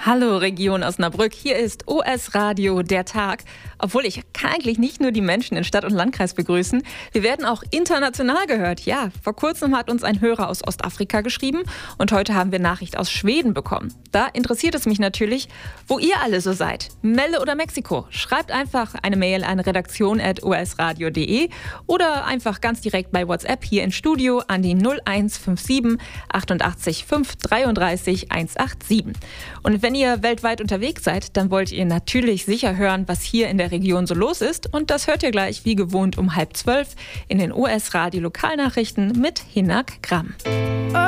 Hallo Region Osnabrück, hier ist OS Radio der Tag. Obwohl ich kann eigentlich nicht nur die Menschen in Stadt und Landkreis begrüßen, wir werden auch international gehört. Ja, vor kurzem hat uns ein Hörer aus Ostafrika geschrieben und heute haben wir Nachricht aus Schweden bekommen. Da interessiert es mich natürlich, wo ihr alle so seid. Melle oder Mexiko? Schreibt einfach eine Mail an redaktion@osradio.de oder einfach ganz direkt bei WhatsApp hier im Studio an die 0157 88 5 33 187. Und wenn ihr weltweit unterwegs seid, dann wollt ihr natürlich sicher hören, was hier in der Region so los ist. Und das hört ihr gleich wie gewohnt um 11:30 in den OS Radio Lokalnachrichten mit Hinak Gramm.